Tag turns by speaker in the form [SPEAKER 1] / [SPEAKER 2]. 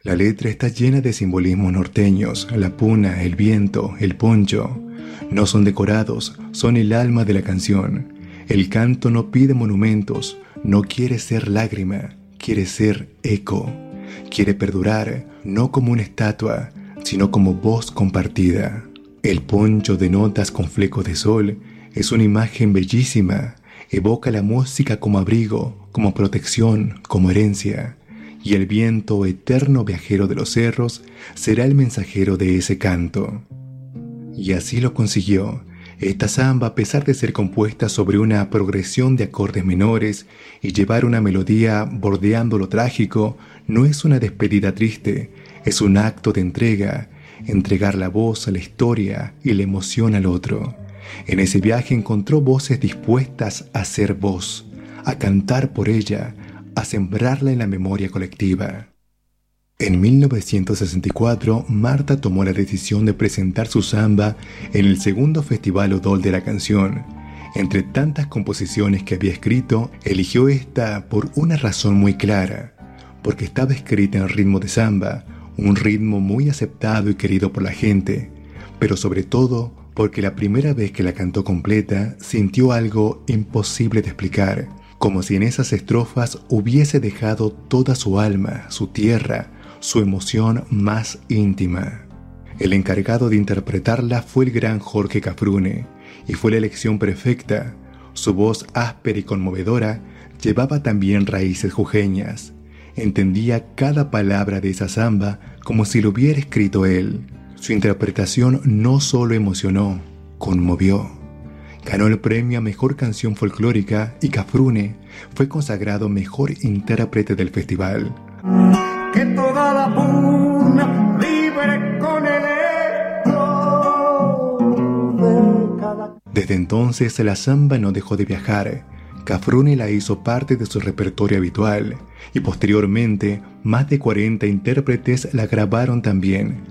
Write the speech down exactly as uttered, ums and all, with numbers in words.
[SPEAKER 1] La letra está llena de simbolismos norteños: la puna, el viento, el poncho. No son decorados, son el alma de la canción. El canto no pide monumentos, no quiere ser lágrima, quiere ser eco. Quiere perdurar, no como una estatua, sino como voz compartida. El poncho de notas con flecos de sol es una imagen bellísima. Evoca la música como abrigo, como protección, como herencia. Y el viento, eterno viajero de los cerros, será el mensajero de ese canto. Y así lo consiguió. Esta samba, a pesar de ser compuesta sobre una progresión de acordes menores y llevar una melodía bordeando lo trágico, no es una despedida triste, es un acto de entrega, entregar la voz a la historia y la emoción al otro. En ese viaje encontró voces dispuestas a ser voz, a cantar por ella, a sembrarla en la memoria colectiva. En mil novecientos sesenta y cuatro, Marta tomó la decisión de presentar su samba en el segundo Festival Odol de la Canción. Entre tantas composiciones que había escrito, eligió esta por una razón muy clara, porque estaba escrita en ritmo de samba, un ritmo muy aceptado y querido por la gente, pero sobre todo porque la primera vez que la cantó completa sintió algo imposible de explicar, como si en esas estrofas hubiese dejado toda su alma, su tierra, su emoción más íntima. El encargado de interpretarla fue el gran Jorge Cafrune, y fue la elección perfecta. Su voz áspera y conmovedora llevaba también raíces jujeñas. Entendía cada palabra de esa samba como si lo hubiera escrito él. Su interpretación no solo emocionó, conmovió. Ganó el premio a Mejor Canción Folclórica y Cafrune fue consagrado Mejor Intérprete del festival.
[SPEAKER 2] Que toda la puna vibre con el eco de cada...
[SPEAKER 1] Desde entonces la samba no dejó de viajar. Cafrune la hizo parte de su repertorio habitual y posteriormente más de cuarenta intérpretes la grabaron también.